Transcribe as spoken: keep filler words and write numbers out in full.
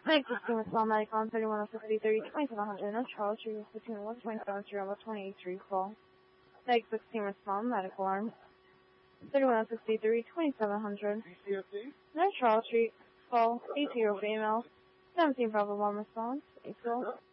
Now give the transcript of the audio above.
Meg sixteen with small medic on thirty-one oh sixty, thirty, twenty-seven hundred, no Charles Street with between one twenty-seven, zero, twenty-three, full. Meg sixteen with small medical arm. thirty-one oh sixty, thirty, twenty-seven hundred. No Charles Street, full, eight zero female, seventeen Bravo one response, April.